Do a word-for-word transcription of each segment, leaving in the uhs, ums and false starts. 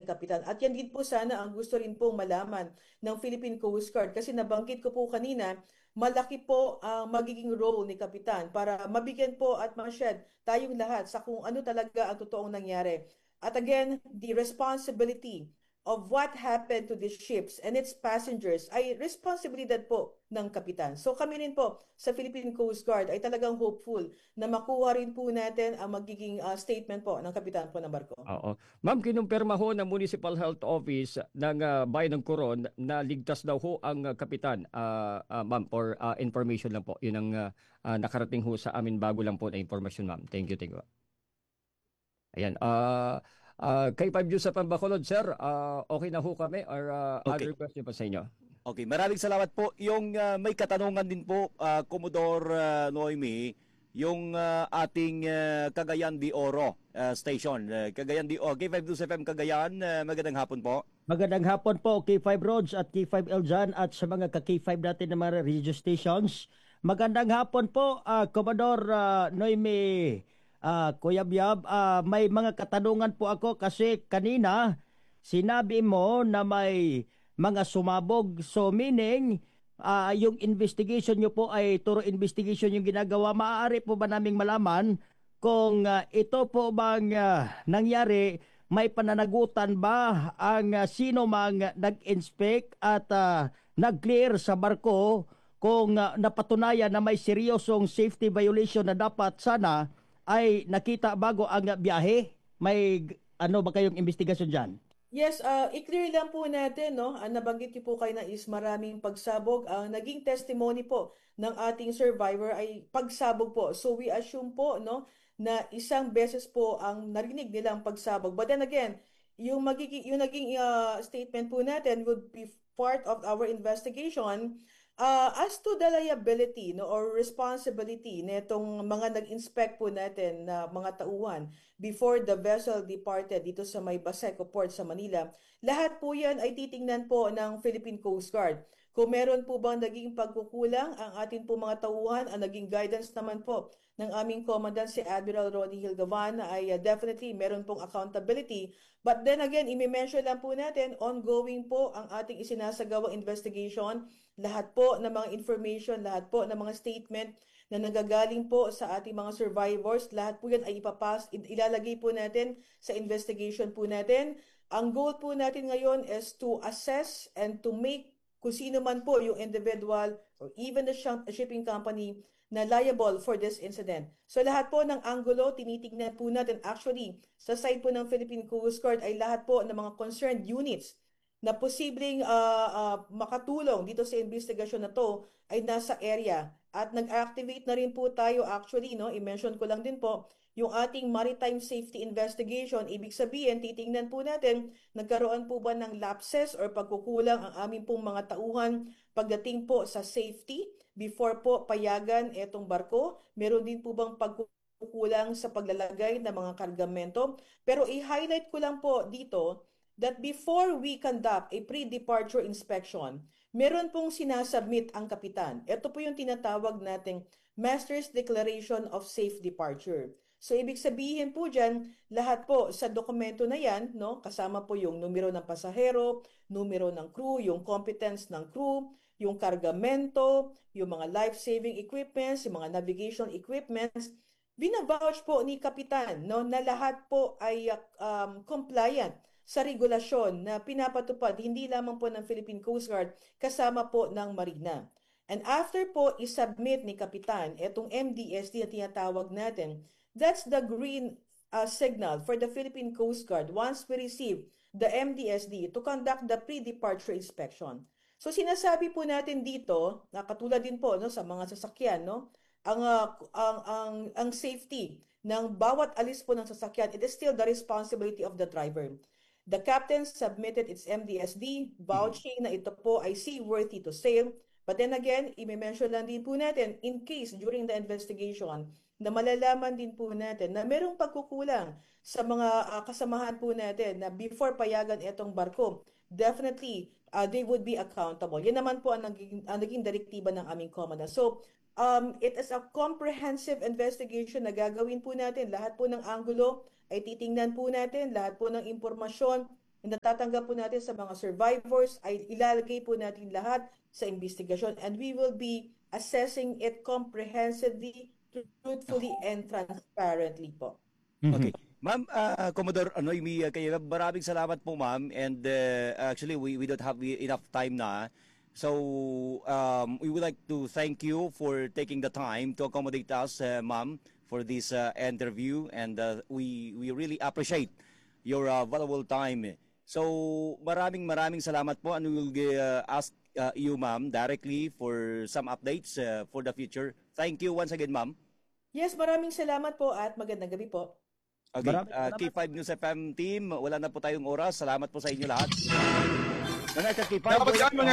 Kapitan. At yan din po sana ang gusto rin pong malaman ng Philippine Coast Guard kasi nabanggit ko po kanina, malaki po ang magiging role ni Kapitan para mabigyan po at ma-shed tayong lahat sa kung ano talaga ang totoong nangyari. At again, the responsibility of what happened to these ships and its passengers ay responsibilidad po ng kapitan. So kami rin po sa Philippine Coast Guard ay talagang hopeful na makuha rin po natin ang magiging uh, statement po ng kapitan po ng barko. Oo. Ma'am, kinumpirma ho ng Municipal Health Office ng uh, Bayan ng Coron na ligtas daw ho ang uh, kapitan. Uh, uh, ma'am, for uh, information lang po. Yun ang uh, uh, nakarating ho sa amin bago lang po na information, ma'am. Thank you, thank you. Ayan. Uh, uh, kay Five News sa Pambacolod, sir, uh, okay na ho kami or uh, Okay. other question pa sa inyo? Okay, maraming salamat po. Yung ah, may katanungan din po, ah, Commodore ah, Noemi, yung ah, ating ah, Cagayan de Oro ah, station. Uh, Cagayan de Oro, K five News F M Cagayan, ah, magandang hapon po. Magandang hapon po, K five Roads at K five Eljan at sa mga ka-K five natin na mga radio stations. Magandang hapon po, ah, Commodore ah, Noemi ah, Kuya Biab. Ah, may mga katanungan po ako kasi kanina sinabi mo na may mga sumabog. So meaning, ah, yung investigation nyo po ay thorough investigation yung ginagawa. Maaari po ba naming malaman kung ah, ito po bang ah, nangyari, may pananagutan ba ang ah, sino mang nag-inspect at ah, nag-clear sa barko kung ah, napatunayan na may seryosong safety violation na dapat sana ay nakita bago ang ah, biyahe? May g- ano ba kayong investigasyon dyan? Yes, uh, i-clear lang po natin, no? Ang nabanggit niyo po kayo na is maraming pagsabog. Ang naging testimony po ng ating survivor ay pagsabog po. So we assume po, no, na isang beses po ang narinig nilang pagsabog. But then again, yung magiging yung naging uh, statement po natin would be part of our investigation. Uh, as to the liability, no, or responsibility nitong mga nag-inspect po natin na mga tauhan before the vessel departed dito sa may Baseco Port sa Manila, lahat po yan ay titingnan po ng Philippine Coast Guard. Kung meron po bang naging pagkukulang ang atin po mga tauhan, ang naging guidance naman po ng aming commandant si Admiral Ronnie Hilgavan ay uh, definitely meron pong accountability. But then again, imi-mention lang po natin, ongoing po ang ating isinasagawang investigation. Lahat po ng mga information, lahat po ng mga statement na nanggagaling po sa ating mga survivors, lahat po yan ay ipapas, ilalagay po natin sa investigation po natin. Ang goal po natin ngayon is to assess and to make kung sino man po yung individual or even the shipping company na liable for this incident. So lahat po ng anggulo, tinitignan po natin. Actually, sa side po ng Philippine Coast Guard ay lahat po ng mga concerned units na posibleng uh, uh, makatulong dito sa investigasyon na to ay nasa area. At nag-activate na rin po tayo actually, no? I-mention ko lang din po, yung ating maritime safety investigation. Ibig sabihin, titingnan po natin, nagkaroon po ba ng lapses or pagkukulang ang aming pong mga tauhan pagdating po sa safety before po payagan etong barko. Meron din po bang pagkukulang sa paglalagay ng mga kargamento. Pero i-highlight ko lang po dito, that before we conduct a pre-departure inspection, meron pong sinasubmit ang kapitan. Ito po yung tinatawag nating Master's Declaration of Safe Departure. So, ibig sabihin po dyan, lahat po sa dokumento na yan, no, kasama po yung numero ng pasahero, numero ng crew, yung competence ng crew, yung kargamento, yung mga life-saving equipments, yung mga navigation equipments, binavouch po ni kapitan, no, na lahat po ay um, compliant sa regulasyon na pinapatupad hindi lamang po ng Philippine Coast Guard, kasama po ng Marina. And after po isubmit ni Kapitan itong M D S D na tinatawag natin, that's the green uh, signal for the Philippine Coast Guard once we receive the M D S D to conduct the pre-departure inspection. So sinasabi po natin dito, na katulad din po no, sa mga sasakyan, no, ang, uh, ang, ang, ang safety ng bawat alis po ng sasakyan, it is still the responsibility of the driver. The captain submitted its M D S D, vouching na ito po ay seaworthy to sail. But then again, i-mention lang din po natin, in case during the investigation, na malalaman din po natin na merong pagkukulang sa mga uh, kasamahan po natin na before payagan itong barko, definitely, uh, they would be accountable. Yan naman po ang naging, ang naging direktiba ng aming commandant. So, um, it is a comprehensive investigation na gagawin po natin. Lahat po ng anggulo ay titingnan po natin, lahat po ng impormasyon na natatanggap po natin sa mga survivors ay ilalagay po natin lahat sa investigasyon, and we will be assessing it comprehensively, truthfully, and transparently po. Okay. Ma'am, uh, Commodore Noemi, uh, kayo, maraming salamat po ma'am, and uh, actually we, we don't have enough time na. So um, we would like to thank you for taking the time to accommodate us, uh, ma'am, for this uh, interview, and uh, we we really appreciate your uh, valuable time. So maraming maraming salamat po, and we will uh, ask uh, you ma'am directly for some updates uh, for the future. Thank you once again ma'am. Yes, maraming salamat po at magandang gabi po. Okay, Maraming uh, salamat. K five News F M team, wala na po tayong oras. Salamat po sa inyo lahat. Mga ka-K five, mga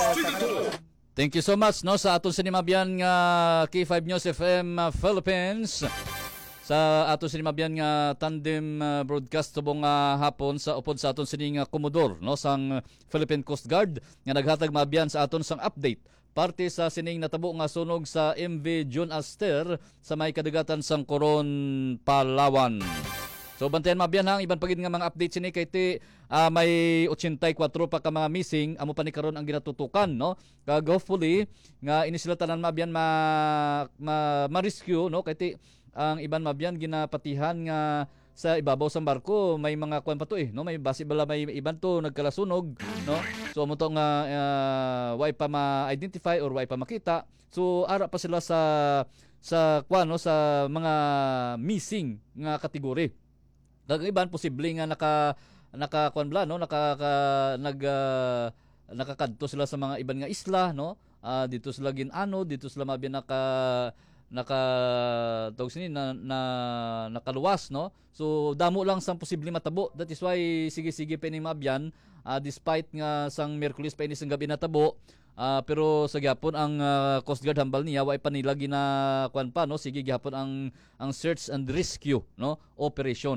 Thank you so much no sa aton sinimabyan nga K five News F M uh, Philippines. Sa aton sinimabyan nga tandem uh, broadcast tubong uh, hapon sa upod sa aton sining uh, Commodore no sang Philippine Coast Guard nga naghatag mabyan sa aton sang update parte sa sining natabo nga sunog sa M V June Aster sa may kadagatan sang Coron, Palawan. So bantayan mabyan hang iban pagid nga mga update sini kay ti uh, may eighty-four pa ka mga missing amo pa ni karon ang ginatutukan no. Kag hopefully nga inisilatanan mabyan ma, ma, ma rescue no kay ti ang iban mabyan ginapatihan nga sa ibabaw sa barko may mga kuan pa to eh no may base bala may iban to nagkalasunog no. So amo to nga uh, way pa ma-identify or way pa makita. So ara pa sila sa sa kuan no sa mga missing nga kategory. Dag iban posible nga naka naka kuan bla no naka ka, nag uh, nakakadto sila sa mga iban nga isla no. Uh, dito sila ginano, dito sila mabi naka naka tawag sini na, na nakaluwas no. So damo lang sang posible matabo. That is why sige-sige pa ni mabyan uh, despite nga sang Miyerkules pa ini sang gabi natabo. Uh, pero sa gyapon ang uh, Coast Guard hambal niya way pa nila gina kuan pa no sige gyapon ang ang search and rescue no operation.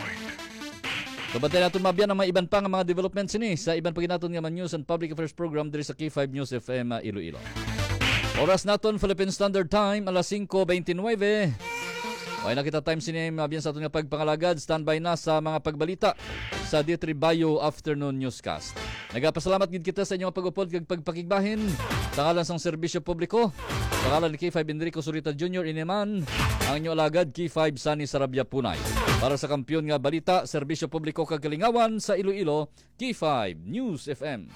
So bantay naton mabyan ang mga iban pa nga mga developments ini sa iban pagin naton nga mga news and public affairs program diri sa K five News F M uh, Iloilo. Oras naton Philippine Standard Time alas cinco twenty-nine. Way nakita time sini mabyan sa aton nga pagpangalagad standby na sa mga pagbalita sa D three Bayo Afternoon Newscast. Nagapasalamat gid kita sa inyong pag-upod kag pagpakigbahin sa ngalan sang serbisyo publiko. Sa ngalan ni K five Enrico Surita Junior Ineman, ang inyong alagad K five Sunny Sarabia Punay. Para sa kampiyon nga balita, serbisyo publiko kag kalingawan sa Iloilo, K five News F M.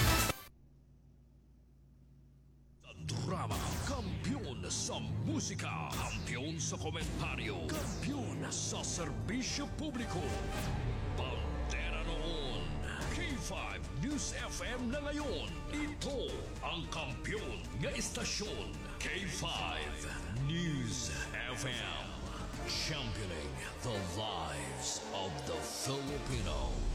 Drama, kampiyon sa musika, kampiyon sa komentaryo, kampiyon sa serbisyo publiko. Pantera noon, K five News F M na ngayon. Ito ang kampiyon nga istasyon, K five News F M. Championing the lives of the Filipino.